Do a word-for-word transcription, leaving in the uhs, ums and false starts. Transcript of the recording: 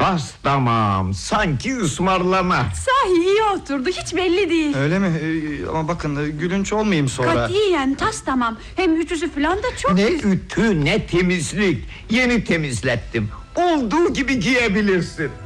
Tas tamam, sanki ısmarlama. Sahi iyi oturdu, hiç belli değil. Öyle mi? Ee, ama bakın, gülünç olmayayım sonra. Katiyen tas tamam. Hem ütüsü falan da çok Ne güzel. ütü ne temizlik. Yeni temizlettim. Olduğu gibi giyebilirsin.